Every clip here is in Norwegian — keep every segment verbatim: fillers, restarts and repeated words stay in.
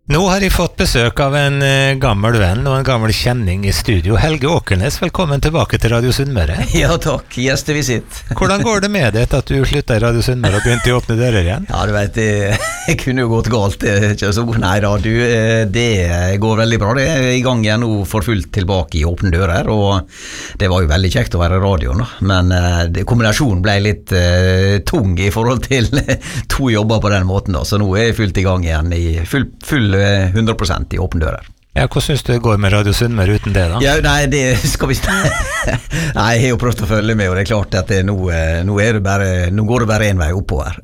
Nå har jeg fått besøk av en uh, gammel venn og en gammel kjenning i studio. Helge Åkernes, velkommen tilbake til Radio Sunnmøre. Ja, takk. Gjestevisitt. Hvordan går det med det etter at du sluttet i Radio Sunnmøre og begynte å åpne dører igjen? Ja, du vet, det, det kunne jo gått galt. Det, så, nei da, du, det går veldig bra. Det er i gang igjen nå for fullt tilbake i åpne dører, og det var jo veldig kjekt å være i radioen, da. Men det, kombinasjonen ble litt uh, tung i forhold til to jobber på den måten, da. Så nå er jeg fullt i gang igjen i full, full hundre prosent i åpne dører. Ja, hvordan synes du det går med Radio Sunnmøre uten det da? Ja, nei, det skal vi Nei, jeg har jo prøvd å følge med, og det er klart at det, nå, nå, er det bare, nå går det bare en vei oppover.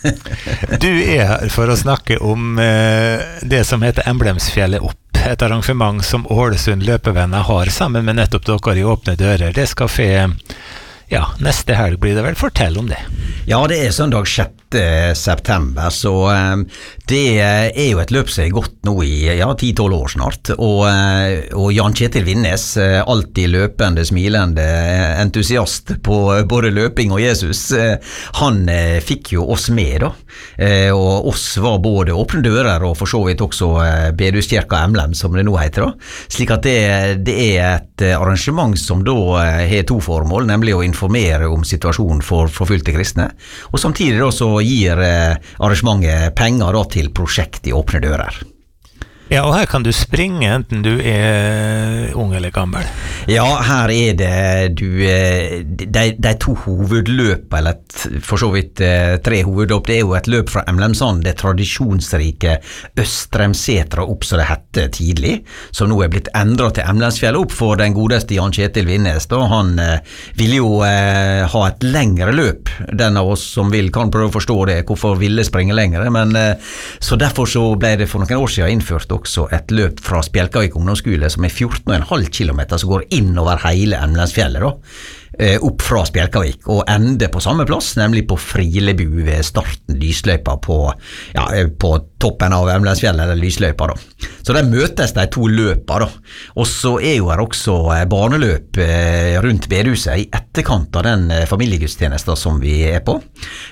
Du er her for å snakke om eh, det som heter Emblemsfjellet opp, et arrangement som Ålesund løpevenner har sammen med nettopp dere i åpne dører. Det skal få Ja, neste helg blir det vel. Fortell om det. Ja, det er søndag sjette september, så um, det er jo et løp som er gått nå i ja, ti tolv år snart, og, uh, og Jan Kjetil Vinnes, uh, alltid løpende, smilende, entusiast på uh, både løping og Jesus, uh, han uh, fikk jo oss med da, uh, og oss var både åpne dører og for så vidt også uh, Bedehuskirka Emblem, som det nå heter da, slik at det, det er et uh, arrangement som da uh, har to formål, nemlig å informere om situasjonen for forfulgte kristne, og samtidig da så gir eh, arrangementet penger da, til prosjekt i åpne dører. Ja, og her kan du springe enten du er ung eller gammel. Ja, her er det du, de, de to hovedløp, eller for så vidt tre hovedløp, det er jo et løp fra Emlemsand, det tradisjonsrike Østremsetra opp, så det hette tidlig, som nå er blitt endret til Emlemsfjellet opp for den godeste Jan Kjetil Vinnes. Da. Han eh, ville jo eh, ha et lengre løp, den av oss som vil kan prøve å forstå det, hvorfor ville springe lengre, men eh, så derfor så ble det for noen år siden innført også et løp fra Spjelkavik ungdomsskole som er fjorten komma fem kilometer som går inn over hele Emlemsfjellet da, opp fra Spjelkavik og ender på samme plass, nemlig på Frilebu ved starten lysløypa på, ja, på toppen av Emlemsfjellet, eller lysløypa da. Så der møtes de to løpa da, og så er jo her også barneløp rundt bedehuset i etterkant av den familiegudstjenesten som vi er på,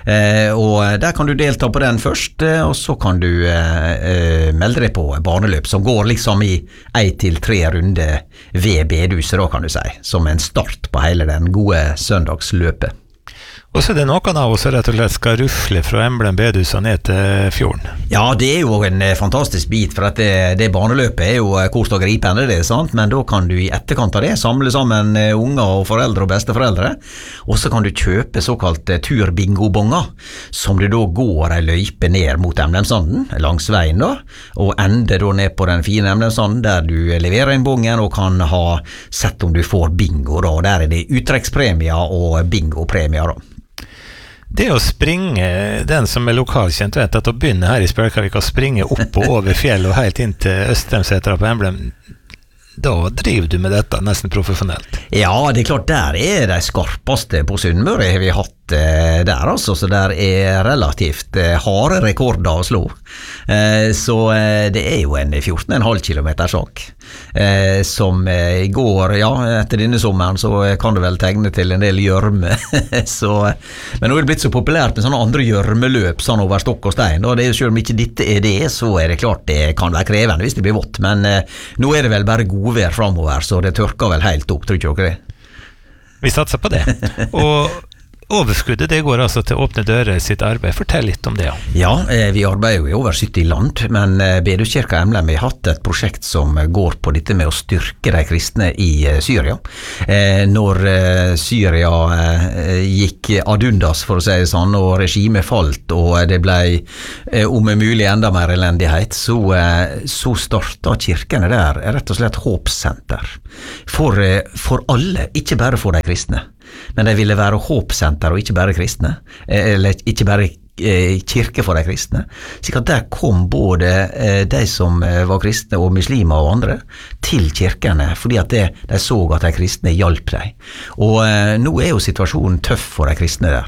og der kan du delta på den først, og så kan du melde deg på barneløp som går liksom i en til tre runder ved bedehuset da, kan du si, som en start på hele den gode søndagsløpet. Og så er det noen av oss som rett og slett skal rufle fra Emblem bedehus og ned til fjorden. Ja, det er jo en fantastisk bit, for at det, det barneløpet er jo kost og gripende, det er sant, men da kan du i etterkant av det samle sammen unger og foreldre og besteforeldre, og så kan du kjøpe såkalt turbingobonger, som du da går en løype ned mot Emlemsanden, langs veien da, og ender da ned på den fine Emlemsanden, der du leverer en bongen og kan ha sett om du får bingo da, og der er det uttrekkspremier og bingopremier da. Det å springe, den som er lokalkjent vet at å begynne her i Spjelkavik å springe opp og over fjell og helt inn til Østremsetra på Emblem, da driver du med dette nesten profesjonelt. Ja, det er klart, der er de skarpeste på Sunnmøre har vi hatt eh, der altså, så der er relativt eh, harde rekorder å slå. Eh, så eh, det er jo en fjorten komma fem kilometer sak, eh, som eh, går, ja, etter denne sommeren så kan du vel tegne til en del gjørme, så, men nå er det blitt så populært med sånne andre gjørmeløp, sånn over stokk og stein, og det er, selv om ikke dette er det, så er det klart det kan være krevende hvis det blir vått, men eh, nå er det vel bare god vær fremover, så det tørker vel helt opp, tror ikke dere det? Vi satser på det. Og overskuddet, det går altså til åpne dører sitt arbeid. Fortell litt om det. Ja, eh, vi arbeider jo i over sytti land, men eh, Bedehuskirka Emblem har hatt et prosjekt som går på dette med å styrke de kristne i eh, Syria. Eh, når eh, Syria eh, gikk ad undas, for å si det sånn, og regimet falt, og det ble eh, om mulig enda mer elendighet, så, eh, så startet kirkene der rett og slett håpssenter for, eh, for alle, ikke bare for de kristne. Men de ville være håpsenter og ikke bare kristne, eller ikke bare kirke for de kristne. Så der kom både de som var kristne og muslimer og andre til kirkene, fordi at det, de så at de kristne hjalp dem. Og nå er jo situasjonen tøff for de kristne der.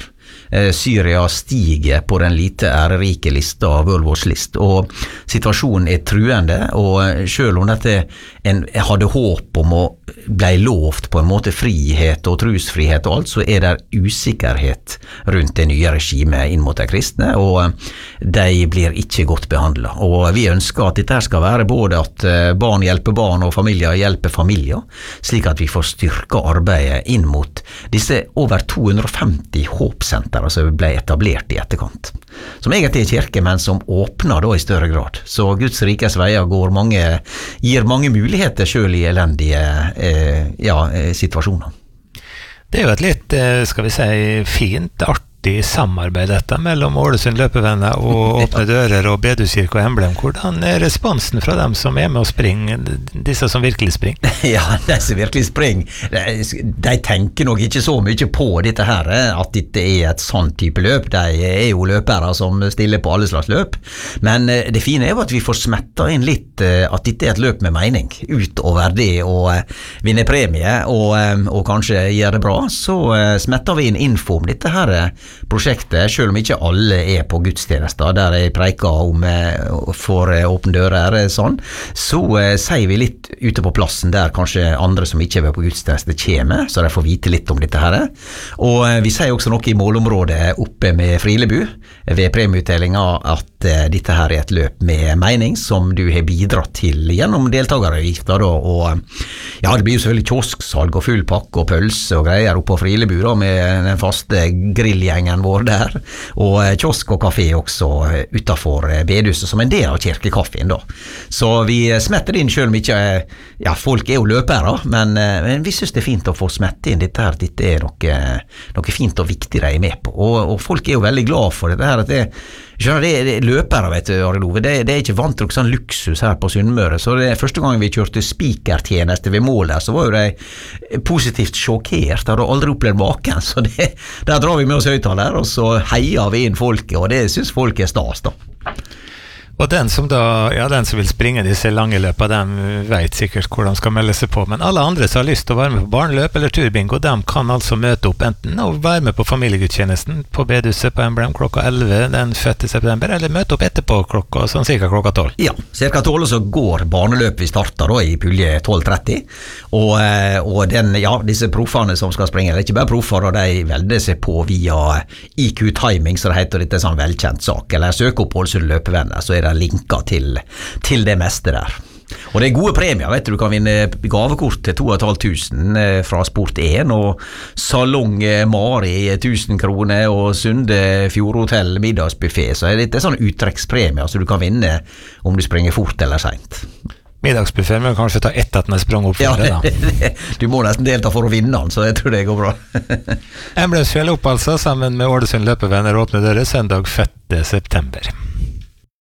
Syria stiger på den lite ærerike lista av World Watch List, og situasjonen er truende, og selv om dette en hadde håp om å ble lovt på en måte frihet og trosfrihet og alt, så er det usikkerhet rundt det nye regimet inn mot de kristne, og de blir ikke godt behandlet. Og vi ønsker at dette skal være både at barn hjelper barn og familier hjelper familier, slik at vi får styrket arbeidet inn mot disse over to hundre og femti håpsenter som ble etablert i etterkant. Som egentlig er kirke, men som åpner da i større grad. Så Guds rikes veier går mange, gir mange muligheter selv i elendige eh, ja, situasjoner. Det er jo et litt, skal vi si, fint, artig samarbeid dette mellom Ålesund løpevenner og Åpne dører og Bedehuskirke og Emblem. Hvordan er responsen fra dem som er med å springe, disse som virkelig springer? Ja, de som virkelig springer, de, de tenker nok ikke så mye på dette her, at dette er et sånn type løp. De er jo løpere som stiller på alle slags løp, men det fine er jo at vi får smetta inn litt at dette er et løp med mening, utover det å vinne premie og, og kanskje gjøre det bra, så smetter vi inn info om dette her prosjektet, selv om ikke alle er på gudstjenester, der jeg preker om for Åpne dører sånn, så sier vi litt ute på plassen der kanskje andre som ikke er på gudstjeneste kommer, så de får vite litt om dette her. Og vi sier også noe i målområdet oppe med Frilebu, ved premieutdelinga, at dette her er et løp med mening som du har bidratt til gjennom deltageravgifter, og ja, det blir jo selvfølgelig kiosksalg og full pakke og pølse og greier oppe på Frilebu da, med den faste grillgjengen vår der, og kiosk og kafé også utenfor bedehuset som en del av kirkekaffen da. Så vi smetter inn selv om ikke, ja, folk er jo løpere, men, men vi synes det er fint å få smette inn dette her, dette er noe, noe fint og viktig de er med på, og, og folk er jo veldig glad for dette her, at det skjønner, det, det løpere, vet du, Arilove, det, det er ikke vant til noe sånn luksus her på Sunnmøre, så det første gang vi kjørte spikertjeneste ved mål der, så var jo de positivt sjokkert, de hadde aldri opplevd maken, så det, der drar vi med oss høyttaler, og så heier vi inn folket, og det synes folk er stas da. Og den som da, ja, den som vil springe disse lange løpene, de vet sikkert hvor de skal melde seg på, men alle andre som har lyst til å være med på barneløp eller turbingo, de kan altså møte opp enten og være med på familiegudstjenesten på bedehuset på Emblem klokka elleve den sjette september, eller møte opp etterpå klokka, sånn cirka klokka tolv. Ja, cirka tolv så går barneløp vi starter da i pulje tolv tretti, og, og den, ja, disse proffene som skal springe, det er ikke bare proffer, og de velger seg på via I Q Timing, så det heter dette sånn velkjent sak, eller søk opp Ålesund løpevenner, så er det linker til, til det meste der. Og det er gode premier, vet du, du kan vinne gavekort til to og et halvt tusen fra Sport én, og Salong Mari tusen kroner, og Sunde Fjordhotell middagsbuffet, så er det sånn uttrekkspremier, så du kan vinne om du springer fort eller sent. Middagsbuffet, men kanskje ta ett at den er sprang opp for ja, det da. Det, det, du må nesten delta for å vinne den, så jeg tror det går bra. Emblemsfjellet opp altså, sammen med Ålesund løpevenner Åpne dører, søndag sjette september.